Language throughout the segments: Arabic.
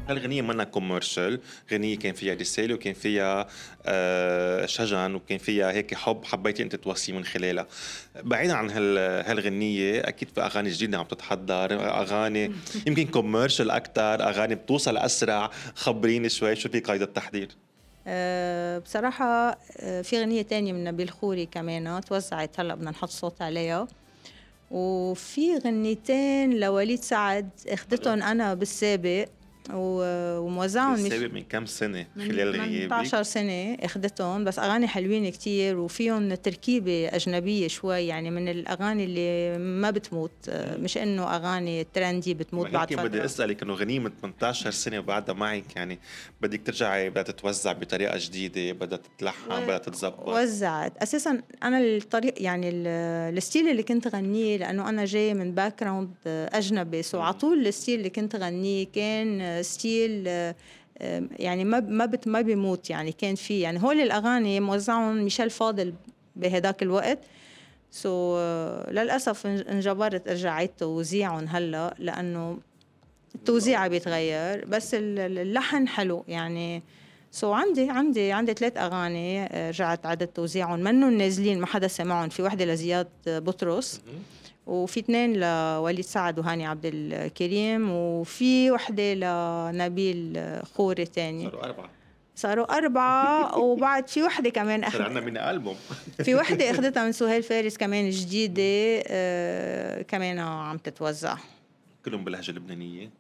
هالغنية منا كوميرشال، غنية كان فيها رسالة وكان فيها شجن وكان فيها هيك حب حبيتي انت توصي من خلالها. بعيدا عن هالغنية اكيد في اغاني جديدة عم تتحضر، اغاني يمكن كوميرشال اكتر، اغاني بتوصل اسرع. خبريني شوي شو في قيد التحضير؟ بصراحة في غنية تانية من نبيل خوري كمان توزعت، هلأ بدنا نحط صوت عليها. وفي غنيتين لوليد سعد اخدتهم أنا بالسابق وموزعهم مش بالسابق من كم سنة من خلال غيابك؟ 18 سنة اخدتهم، بس أغاني حلوين كتير وفيهم تركيبة أجنبية شوي، يعني من الأغاني اللي ما بتموت، مش إنه أغاني ترندي بتموت ما بعد هيك بدي فترة. اسالك انه غنية من 18 سنة وبعدها معك، يعني بدك ترجعي بدها تتوزع بطريقة جديدة، بدها تتلحن، بدها تتزبط؟ وزعت اساسا انا الطريق، يعني الستيل اللي كنت غنيه، لانه انا جاي من باك جراوند اجنبي، سو على طول الستيل اللي كنت غنيه كان ستيل يعني ما بيموت، يعني كان في، يعني هول الاغاني موزعهم ميشيل فاضل بهداك الوقت. سو للاسف انجبرت ارجع عيد توزيعهم هلا، لانه التوزيع بيتغير بس اللحن حلو يعني. عندي 3 أغاني رجعت عدد توزيعهم، منهم نازلين ما حدا سمعهم. في وحدة لزياد بطرس، وفي 2 لوليد سعد وهاني عبد الكريم، وفي وحدة لنبيل خوري تاني. صاروا 4 وبعد في وحدة كمان صار عندنا ميني ألبوم. في وحدة أخدتها من سهيل فارس كمان جديدة، كمان عم تتوزع. كلهم باللهجة اللبنانية؟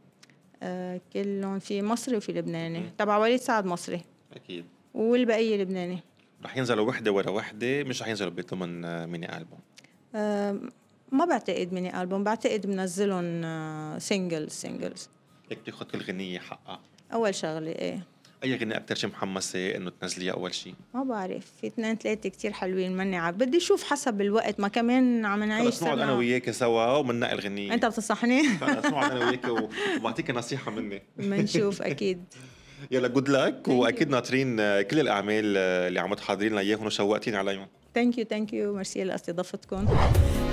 كلهم في مصري وفي لبناني. تبع وليد سعد مصري أكيد، والبقية لبناني. رح ينزلوا وحدة ورا وحدة، مش رح ينزلوا بضمن ميني ألبوم؟ أه ما بعتقد ميني ألبوم، بعتقد بنزلهم سينجلز. هيك بتاخد كل غنية حقها. أول شغلة إيه. أي غنية أكتر شي محمسة إنه تنزليها أول شي؟ ما بعرف، في 2 3 كتير حلوين، مني بدي أشوف حسب الوقت، ما كمان عم نعيش خلص نقعد أنا وياك سوا ومننقي الغنية. أنت بتصحني؟ خلص نقعد أنا وياك وبعطيك نصيحة مني. منشوف أكيد. يلا جود لك، وأكيد ناطرين كل الأعمال اللي عم تحضرين لنا إياهم وشوقتين عليهم. ثانك يو ميرسي لاستضافتكم.